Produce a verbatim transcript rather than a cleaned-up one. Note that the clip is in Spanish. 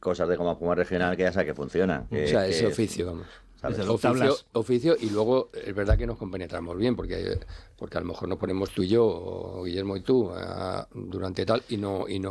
cosas de goma espuma regional que ya sabes que funcionan. Que, o sea, que ese oficio, vamos. Desde Oficio, oficio, y luego es verdad que nos compenetramos bien, porque, porque a lo mejor nos ponemos tú y yo, o Guillermo y tú, a, durante tal, y no, y no